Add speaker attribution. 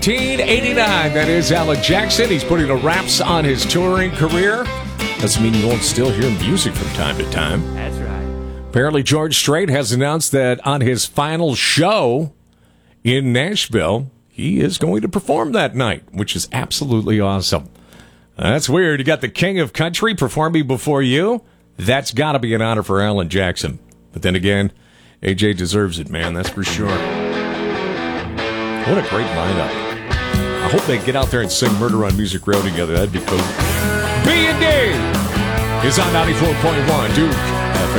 Speaker 1: 1989, that is Alan Jackson. He's putting the wraps on his touring career. Doesn't mean you won't still hear music from time to time.
Speaker 2: That's right.
Speaker 1: Apparently, George Strait has announced that on his final show in Nashville, he is going to perform that night, which is absolutely awesome. That's weird. You got the king of country performing before you. That's got to be an honor for Alan Jackson. But then again, AJ deserves it, man. That's for sure. What a great lineup. I hope they get out there and sing Murder on Music Row together. That'd be cool. B&D is on 94.1, Duke.